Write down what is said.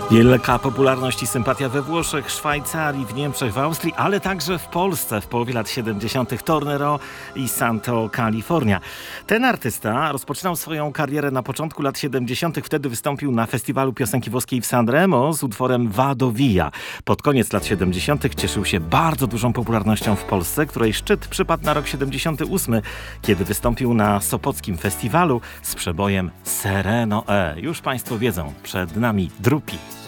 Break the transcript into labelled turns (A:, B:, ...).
A: Wielka popularność i sympatia we Włoszech, Szwajcarii, w Niemczech, w Austrii, ale także w Polsce w połowie lat 70. Tornero i Santo California. Ten artysta rozpoczynał swoją karierę na początku lat 70. Wtedy wystąpił na festiwalu piosenki włoskiej w Sanremo z utworem Vado Via. Pod koniec lat 70. cieszył się bardzo dużą popularnością w Polsce, której szczyt przypadł na rok 78, kiedy wystąpił na Sopockim Festiwalu z przebojem Sereno E. Już Państwo wiedzą, przed nami Drupi.